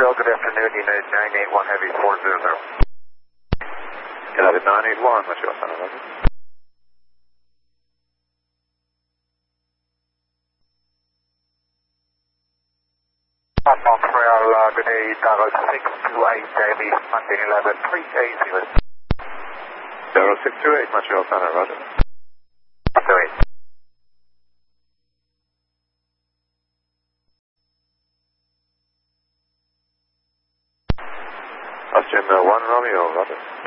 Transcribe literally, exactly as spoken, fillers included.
Montreal, good afternoon, United nine eight one Heavy four zero zero. United nine eight one, Montreal Center, Roger. Montreal, uh, good day, Tower six two eight Heavy, Mountain eleven three eight zero. zero six two eight, Montreal Center, Roger. two eight. Austin uh, one Romeo, Roger.